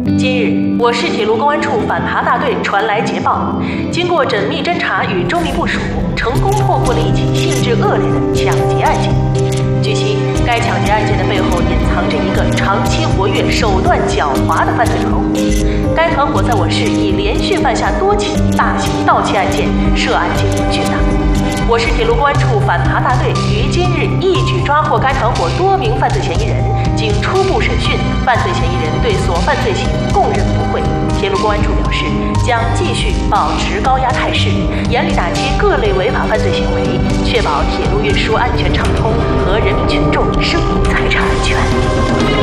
近日，我市铁路公安处反扒大队传来捷报，经过缜密侦查与周密部署，成功破获了一起性质恶劣的抢劫案件。据悉，该抢劫案件的背后隐藏着一个长期活跃、手段狡猾的犯罪团伙。该团伙在我市已连续犯下多起大型盗窃案件，涉案金额巨大。我市铁路公安处反扒大队于今日一举抓获该团伙多名犯罪嫌疑人。经初步审讯，犯罪嫌疑人对所犯罪行供认不讳。铁路公安处表示，将继续保持高压态势，严厉打击各类违法犯罪行为，确保铁路运输安全畅通和人民群众生命财产安全。